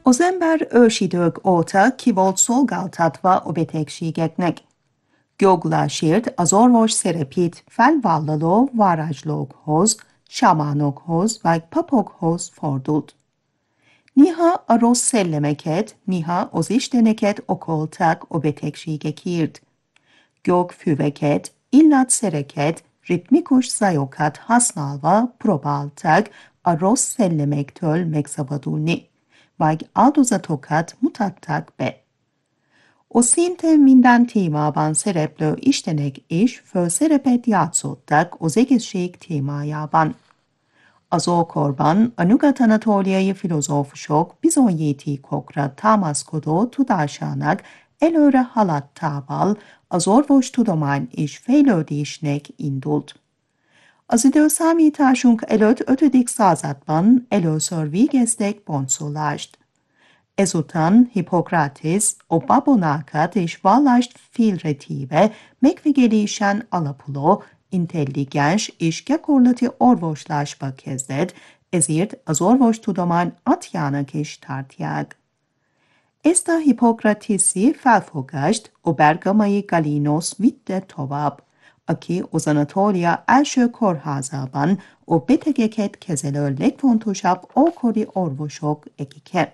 Az ember ősidők óta ki volt szolgáltatva a betegségeknek. Gyógulásért az orvos szerepét felvállaló varázslókhoz, sámánokhoz vagy papokhoz fordult. Néha a rossz szellemeket, néha az isteneket okolták a betegségekért. Gyógyfüveket, illatszereket, ritmikus zajokat használva próbálták a rossz szellemektől megszabadulni, vagy áldozatokat mutatták be. A szinte minden témában szereplő istenek is főszerepet játszottak az egészség témájában. Az ókorban a nyugat-anatóliai filozófusok bizonyítékokra támaszkodó tudásának előre haladtával az orvostudomány is fejlődésnek indult. Az időszámításunk előtt 5. században először végeztek boncolást. Ezután Hippokratész a babonákat és vallást félretéve megfigyelésen alapuló, intelligens és gyakorlati orvoslásba kezdett, ezért az orvostudomány atyának is tartják. Ezt a hippokratészi felfogást a bergamai Galinos vitte tovább, aki az Anatólia első kórházában a betegeket kezelő legfontosabb ókori orvosok egyike.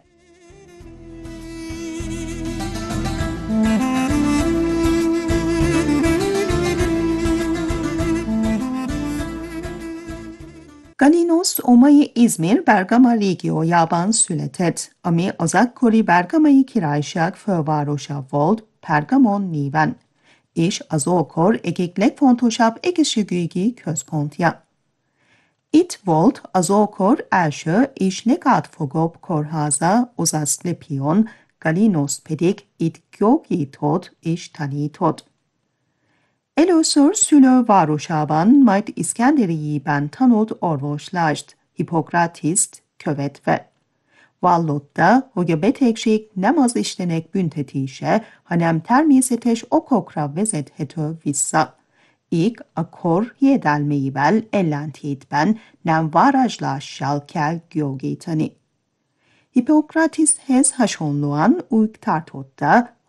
Galinos a mai Izmir Bergama régiójában született, ami az akkori Bergamai Királyság fővárosa volt Pergamon néven, és az ókor egyik legfontosabb egészségügyi központja. Itt volt az ókor első és legátfogóbb kórháza, az Aszclepion, Galinos pedig itt gyógyított és tanított. Először szülővárosában, majd Iszkenderiében tanult orvoslást, Hippokratészt követve. Vallotta, hogy a betegség nem az istenek büntetése, hanem természetes okokra vezethető vissza. Így a kor hiedelmével ellentétben nem varázslással kell gyógyítani. Hippokratészhez hasonlóan úgy tartotta,